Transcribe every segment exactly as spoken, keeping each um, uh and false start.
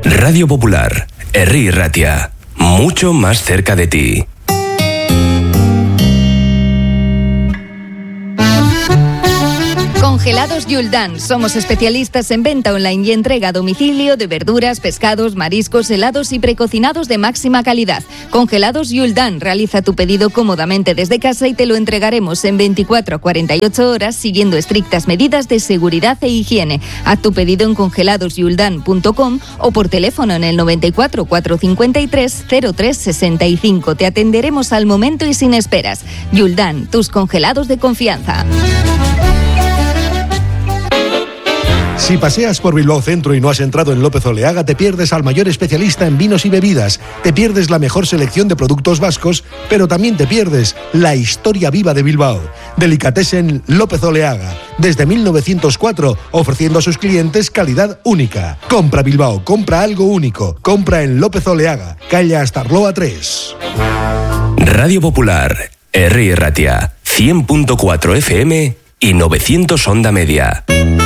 Radio Popular, Herri Ratia, mucho más cerca de ti. Congelados Yuldan. Somos especialistas en venta online y entrega a domicilio de verduras, pescados, mariscos, helados y precocinados de máxima calidad. Congelados Yuldan. Realiza tu pedido cómodamente desde casa y te lo entregaremos en veinticuatro a cuarenta y ocho horas siguiendo estrictas medidas de seguridad e higiene. Haz tu pedido en congelados yuldan punto com o por teléfono en el noventa y cuatro, cuatrocientos cincuenta y tres, cero tres sesenta y cinco. Te atenderemos al momento y sin esperas. Yuldan, tus congelados de confianza. Si paseas por Bilbao Centro y no has entrado en López Oleaga, te pierdes al mayor especialista en vinos y bebidas, te pierdes la mejor selección de productos vascos, pero también te pierdes la historia viva de Bilbao. Delicatessen López Oleaga, desde mil novecientos cuatro, ofreciendo a sus clientes calidad única. Compra Bilbao, compra algo único, compra en López Oleaga, calle Astarloa tres. Radio Popular, Herri Ratia, cien punto cuatro F M y novecientos onda media.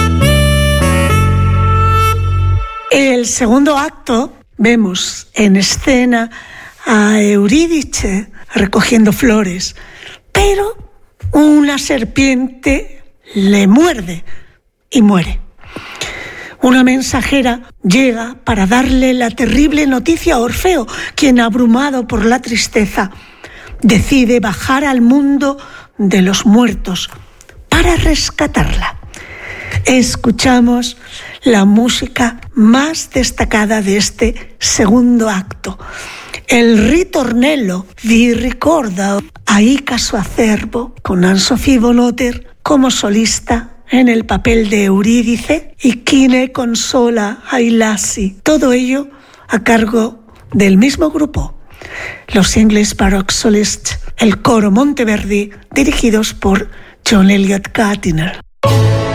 El segundo acto, vemos en escena a Eurídice recogiendo flores, pero una serpiente le muerde y muere. Una mensajera llega para darle la terrible noticia a Orfeo, quien, abrumado por la tristeza, decide bajar al mundo de los muertos para rescatarla. Escuchamos la música más destacada de este segundo acto, el ritornello Vi ricorda a Ica su acervo, con Anne-Sophie von Otter como solista en el papel de Eurídice y Kine consola a Ilassi. Todo ello a cargo del mismo grupo, los English Baroque Solists, el coro Monteverdi, dirigidos por John Eliot Gardiner.